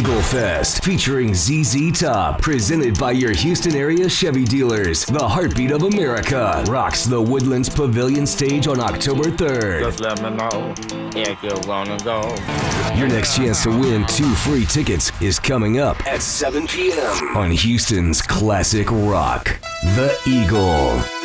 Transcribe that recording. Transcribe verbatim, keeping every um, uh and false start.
Eagle Fest, featuring Z Z Top, presented by your Houston area Chevy dealers. The Heartbeat of America rocks the Woodlands Pavilion stage on October third. Just let me know if you wanna go. Your next chance to win two free tickets is coming up at seven p.m. on Houston's Classic Rock, The Eagle.